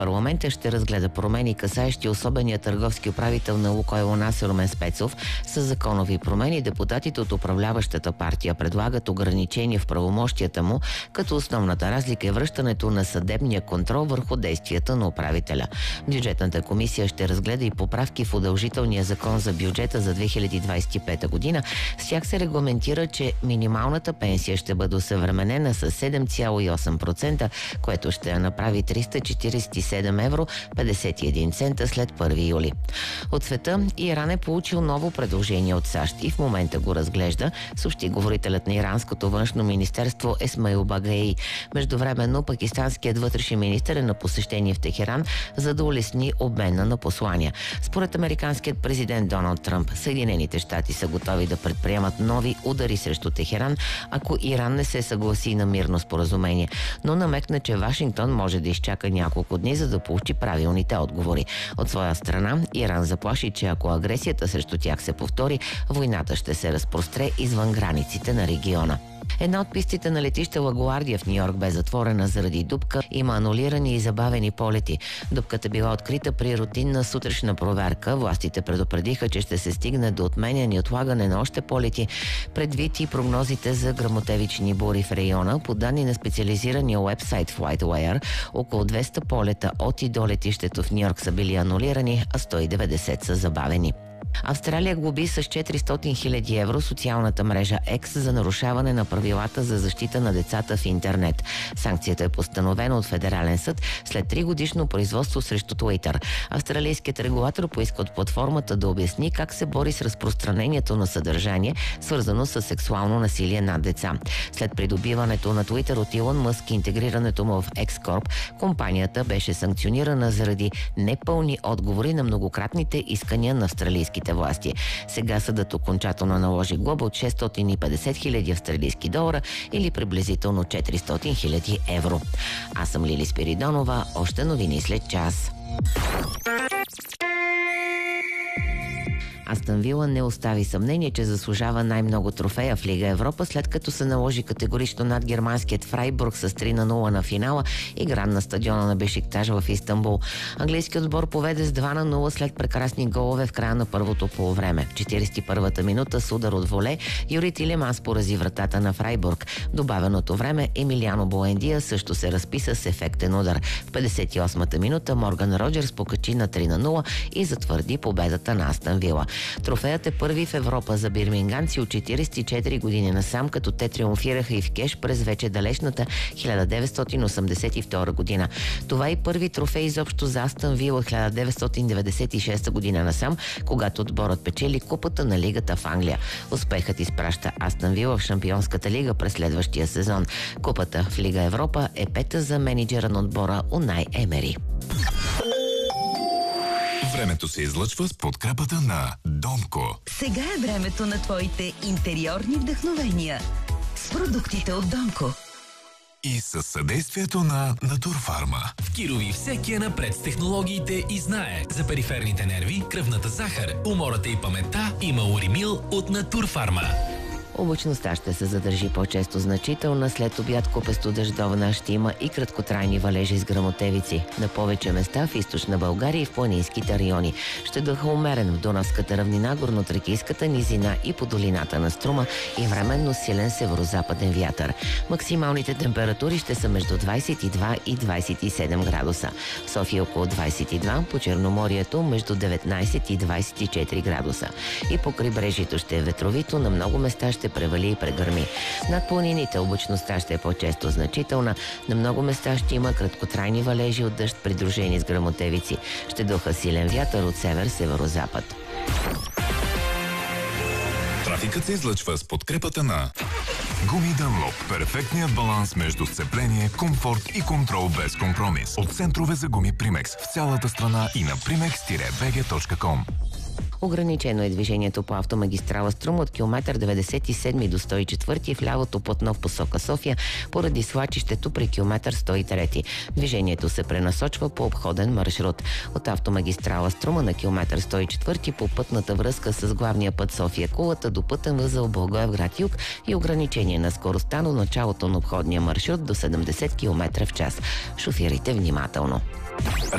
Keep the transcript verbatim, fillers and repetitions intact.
Парламента ще разгледа промени, касаещи особения търговски управител на Лукойл Насер Румен Спецов. С законови промени депутатите от управляващата партия предлагат ограничения в правомощията му, като основната разлика е връщането на съдебния контрол върху действията на управителя. Бюджетната комисия ще разгледа и поправки в удължителния закон за бюджета за две хиляди двадесет и пета година. С тях се регламентира, че минималната пенсия ще бъде осъвременена с седем цяло и осем процента, което ще я направи триста четиридесет и седем евро петдесет и един цента след първи юли. От света Иран е получил ново предложение от САЩ и в момента го разглежда, съобщи говорителят на иранското външно министерство Есмаил Багаи. Междувременно пакистанският вътрешен министър е на посещение в Техеран, за да улесни обмена на послания. Според американският президент Доналд Тръмп, Съединените щати са готови да предприемат нови удари срещу Техеран, ако Иран не се съгласи на мирно споразумение, но намекна, че Вашингтон може да изчака няколко дни, за да получи правилните отговори. От своя страна, Иран заплаши, че ако агресията срещу тях се повтори, войната ще се разпростре извън границите на региона. Една от пистите на летище Лагуардия в Нью-Йорк бе затворена заради дупка. Има анулирани и забавени полети. Дупката била открита при рутинна сутрешна проверка. Властите предупредиха, че ще се стигне до отменяне и отлагане на още полети, предвид и прогнозите за гръмотевични бури в района. По данни на специализирания уебсайт FlightWire, около двеста полета от и до летището в Нью-Йорк са били анулирани, а сто и деветдесет са забавени. Австралия глоби с четиристотин хиляди евро социалната мрежа X за нарушаване на правилата за защита на децата в интернет. Санкцията е постановена от федерален съд след три годишно производство срещу Twitter. Австралийският регулатор поиска от платформата да обясни как се бори с разпространението на съдържание, свързано с сексуално насилие над деца. След придобиването на Twitter от Илон Мъск и интегрирането му в X Corp, компанията беше санкционирана заради непълни отговори на многократните искания на австралийските власти. Сега съдът окончателно наложи глоба от шестстотин и петдесет хиляди австралийски долара или приблизително четиристотин хиляди евро. Аз съм Лили Спиридонова. Още новини след час. Астън Вила не остави съмнение, че заслужава най-много трофея в Лига Европа, след като се наложи категорично над германският Фрайбург с три на нула на финала, игран на стадиона на Бешикташ в Истанбул. Английският отбор поведе с два на нула след прекрасни голове в края на първото полувреме. В четиридесет и първата минута с удар от воле Юри Тилеманс порази вратата на Фрайбург. В добавеното време Емилиано Буендия също се разписа с ефектен удар. В петдесет и осмата минута Морган Роджерс покачи на три на нула и затвърди победата на Астън Вила. Трофеят е първи в Европа за бирминганци от четиридесет и четири години насам, като те триумфираха и в кеш през вече далечната хиляда деветстотин осемдесет и втора година. Това е първи трофей изобщо за Астън Вила от хиляда деветстотин деветдесет и шеста година насам, когато отборът печели купата на лигата в Англия. Успехът изпраща Астън Вила в Шампионската лига през следващия сезон. Купата в Лига Европа е пета за мениджъра на отбора Унай Емери. Времето се излъчва с подкрепата на Донко. Сега е времето на твоите интериорни вдъхновения с продуктите от Донко. И със съдействието на Натурфарма. В Кирови всеки е напред с технологиите и знае. За периферните нерви, кръвната захар, умората и паметта има Уримил от Натурфарма. Облачността ще се задържи по-често значителна. След обяд купесто дъждовна ще има и краткотрайни валежи с гръмотевици. На повече места в източна България и в планинските райони. Ще дъха умерен в Дунавската равнина, горнотракийската низина и по долината на Струма и временно силен северозападен вятър. Максималните температури ще са между двадесет и два и двадесет и седем градуса. В София около двадесет и два, по Черноморието между деветнадесет и двадесет и четири градуса. И по крайбрежието ще е ветровито, на много места ще превали и прегърми. Над планините облачността ще е по-често значителна. На много места ще има краткотрайни валежи от дъжд, придружени с гръмотевици. Ще духа силен вятър от север-северозапад. Трафикът се излъчва с подкрепата на Гуми Дънлоп. Перфектният баланс между сцепление, комфорт и контрол без компромис. От центрове за гуми Примекс в цялата страна и на примекс би джи точка ком. Ограничено е движението по автомагистрала Струм от километър деветдесет и седми до сто и четвърти в лявото платно в посока София поради свлачището при километър сто и трети. Движението се пренасочва по обходен маршрут. От автомагистрала Струма на километър сто и четвърти по пътната връзка с главния път София-Кулата до пътен възел Благоевград юг и ограничение на скоростта на началото на обходния маршрут до седемдесет километра в час. Шофирайте внимателно.